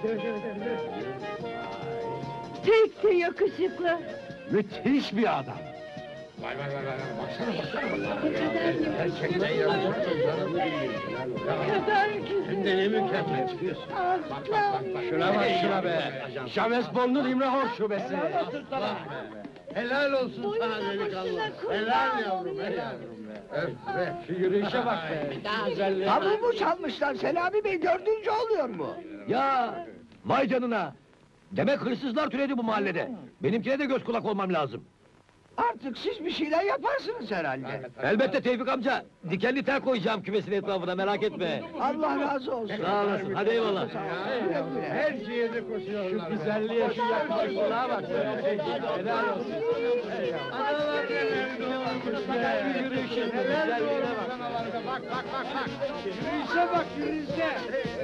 Pek de yakışıklı. Müthiş bir adam. Vay baksana. Gerçekten Ne kadar güzel. Hem de ne mükemmel çıkıyorsun. Aslan. Şuna bak şuna be! James Bond'un İmrahor şubesi! Helal olsun sana Boyuna delikanlı. başına kurban Helal yavrum, olayım. helal yavrum be. Öf be. Şu yürüyüşe bak be! Güzelliğe bak. Tabu çalmışlar, Selami Bey dördüncü oluyor mu? Ya! Vay canına! Demek hırsızlar türedi bu mahallede. Benimkine de göz kulak olmam lazım. Artık siz bir şeyler yaparsınız herhalde. Elbette Tevfik amca! Dikenli tel koyacağım kümesin etrafına, merak etme! Allah razı olsun. Sağ olasın, hadi eyvallah! Her şeye de koşuyorlar. Şu güzelliğe, şu yakışıklılığa bak be! Helal olsun! Analar neler doğurmuş be. Yürüyüşün, Neler güzelliğine doğurmuş bak! analarga. Bak. Yürüyüşe bak, yürüyüşe.